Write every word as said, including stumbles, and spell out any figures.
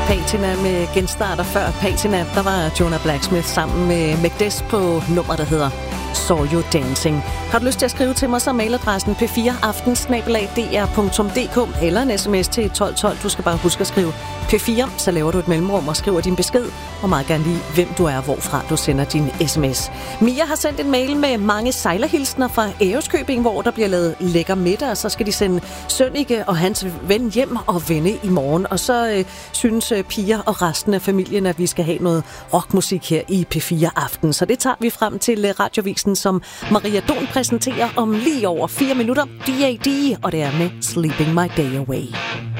Patina med genstarter. Før Patina, der var Jonah Blacksmith sammen med Magdes på nummer, der hedder Saw You Dancing. Har du lyst til at skrive til mig, så mailadressen p fire aften snabel-a d r punktum d k eller en sms til tolv tolv. Du skal bare huske at skrive P fire, så laver du et mellemrum og skriver din besked, og meget gerne lige, hvem du er, hvorfra du sender din sms. Mia har sendt en mail med mange sejlerhilsner fra Ærøskøbing, hvor der bliver lavet lækker middag, og så skal de sende Sønneke og hans ven hjem og vende i morgen. Og så øh, synes øh, Pia og resten af familien, at vi skal have noget rockmusik her i P fire Aften. Så det tager vi frem til øh, radiovisen, som Maria Don præsenterer om lige over fire minutter. D A D, og det er med Sleeping My Day Away.